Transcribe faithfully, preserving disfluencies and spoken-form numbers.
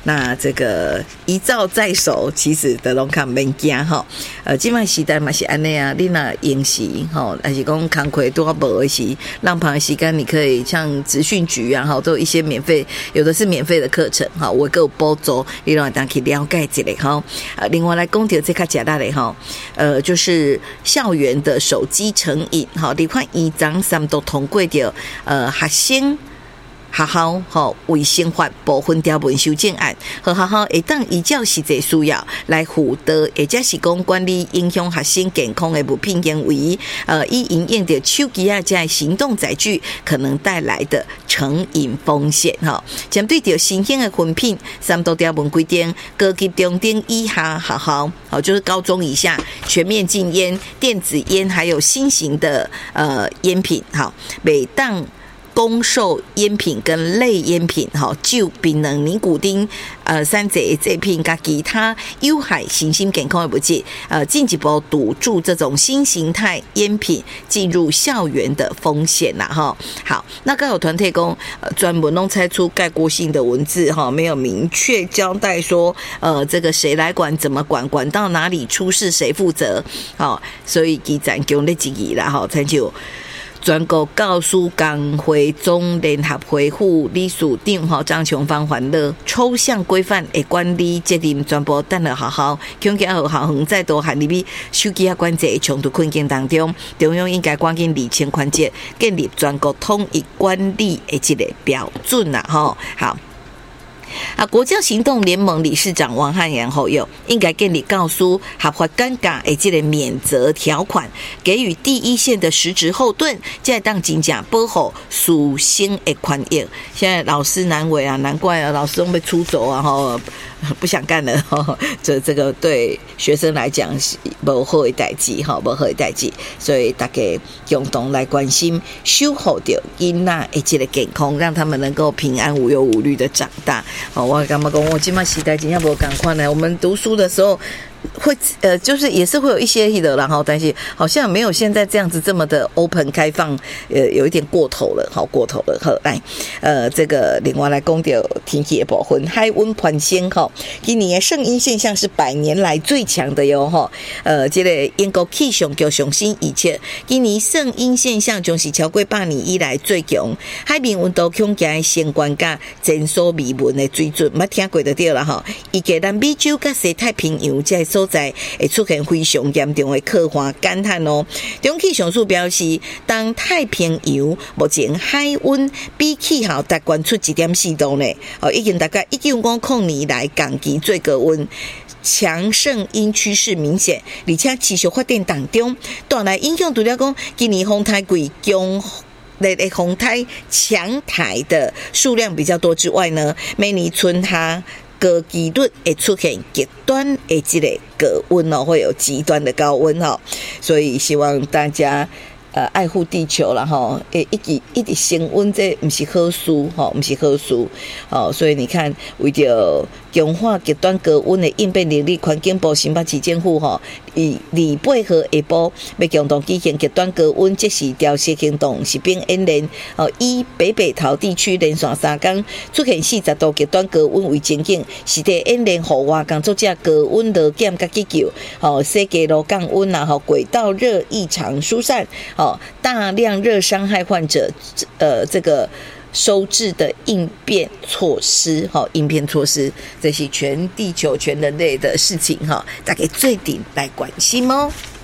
那这个一照在手，其实的拢看免惊哈。呃，今晚时代嘛是安尼啊，你那演习哈，还是讲工课都要无的时，让旁的时间你可以像职训局啊，哈，都有一些免费，有的是免费的课程哈，我给有补助，你让大家去了解一下哈。呃，另外来讲到这较简单的哈，呃，就是校园的手机成瘾哈，你看以前三都通过的呃学生。学校吼卫生法部分条文修正案，和学校会当依照实际需要来辅导，或者是讲管理影响学生健康的物品行为，呃，以应用着手机啊这行动载具可能带来的成瘾风险哈。针对着新兴的粉品，三都条文规定，高级中等以下学校，好就是高中以下全面禁烟、电子烟，还有新型的呃烟品，好，每当。公售烟品跟类烟品，哈，酒、槟榔、尼古丁、呃，三者这品跟其他有害身心健康的物质，呃，进一步堵住这种新形态烟品进入校园的风险啦，哈。好，那刚有团体讲，呃，专门弄拆出概括性的文字，哈，没有明确交代说，呃，这个谁来管、怎么管、管到哪里出事谁负责，好，所以基展用了几亿啦，哈，才就。全国教师工会总联合会副理事长吼张琼芳还了抽象规范的管理责任全部等了学校，恐惊学校远再度陷入去手机啊管制的冲突困境当中，中央应该赶紧厘清关键，建立全国统一管理的一个标准啦吼。好。啊，国教行动联盟理事长王汉阳后有应该建立告诉合法尴尬的这个免责条款，给予第一线的实质后盾，再当真正保护师生的权益。现在老师难为啊，难怪啊，老师都被出走啊，哈，不想干了，哈，这这个对学生来讲是不好的代志，哈，不好的代志，所以大家共同来关心，守护着囡仔的这个健康，让他们能够平安无忧无虑的长大。哦，我干嘛讲？我今麦时代真正无赶快呢。我们读书的时候。会呃，就是也是会有一些的，然后但是好像没有现在这样子这么的 open 开放，呃，有一点过头了，好过头了。好，来，呃，这个另外来讲到天气的部分，海温攀升哈，今年的圣婴现象是百年来最强的哟哈。呃，这个英国气象局上新预测，今年圣婴现象将是超过百年以来最强，海面温度恐惊相关甲前所未闻的水准，捌听过就对了哈。以及南美洲甲西太平洋这所在会出现非常严重的可怕干旱哦。中气象署表示，当太平洋目前海温比气候达关出 一点四 度呢，哦，已经大概一九五零年来降期最高温。强盛因趋势明显，而且持续发展当中，带来影响除了讲今年风台贵强。的的风台强台的数量比较多之外呢，每年春夏高几率会出现极端的这个高温哦，会有极端的高温哦，所以希望大家呃爱护地球啦吼，诶一直一直升温这不是好事吼，不是好事哦，所以你看为着强化极端高温的应变能力，环境部新北市政府吼，以二八号下晡要共同举行极端高温即时调息行动实兵演练哦，以北北桃地区连续三天出现四十度极端高温为情景，实地演练户外工作者高温落检甲急救，哦，设计路降温啊，吼轨道热异常疏散，哦，大量热伤害患者，呃，这个。收治的应变措施，哈，应变措施，这是全地球、全人类的事情，哈，大家最顶来关心哦。